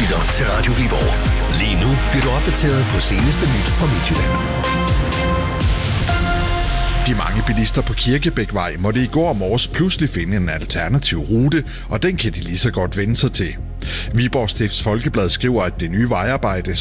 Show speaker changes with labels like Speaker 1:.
Speaker 1: lytter til Radio Viborg. Lige nu bliver du opdateret på seneste nyt fra Midtjylland.
Speaker 2: De mange bilister på Kirkebækvej måtte i går morges pludselig finde en alternativ rute, og den kan de lige så godt vende sig til. Viborg Stifts Folkeblad skriver, at det nye vejarbejde,